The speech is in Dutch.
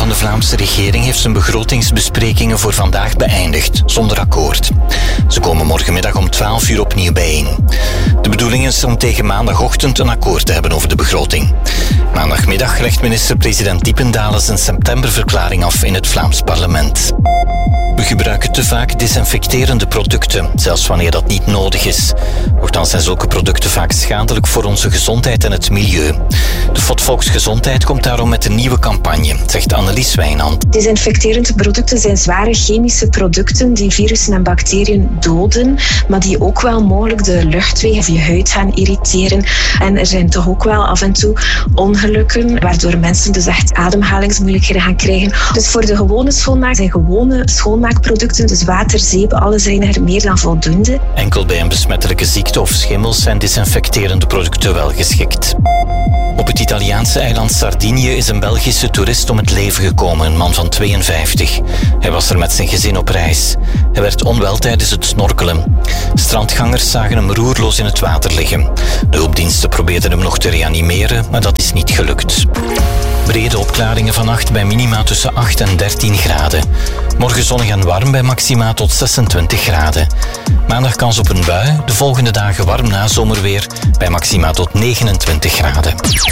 de Vlaamse regering heeft zijn begrotingsbesprekingen voor vandaag beëindigd, zonder akkoord. Ze komen morgenmiddag om 12 uur opnieuw bijeen. De bedoeling is om tegen maandagochtend een akkoord te hebben over de begroting. Maandagmiddag legt minister-president Diependalen zijn septemberverklaring af in het Vlaams parlement. We gebruiken te vaak desinfecterende producten, zelfs wanneer dat niet nodig is. Nochtans zijn zulke producten vaak schadelijk voor onze gezondheid en het milieu. De FOD Volksgezondheid komt daarom met een nieuwe campagne, zegt Annelies Wijnand. Desinfecterende producten zijn zware chemische producten die virussen en bacteriën doden, maar die ook wel mogelijk de luchtwegen of je huid gaan irriteren. En er zijn toch ook wel af en toe ongelukken, waardoor mensen dus echt ademhalingsmoeilijkheden gaan krijgen. Dus voor de gewone schoonmaak zijn gewone schoonmaakproducten, dus water, zeep, alles zijn er meer dan voldoende. Enkel bij een besmettelijke ziekte of schimmels zijn desinfecterende producten wel geschikt. Op het Italiaanse eiland Sardinië is een Belgische toerist om het leven gekomen, een man van 52. Hij was er met zijn gezin op reis. Hij werd onwel tijdens het snorkelen. Strandgangers zagen hem roerloos in het water liggen. De hulpdiensten probeerden hem nog te reanimeren, maar dat is niet gelukt. Brede opklaringen vannacht bij minima tussen 8 en 13 graden. Morgen zonnig en warm bij maxima tot 26 graden. Maandag kans op een bui, de volgende dagen warm nazomerweer bij maxima tot 29 graden.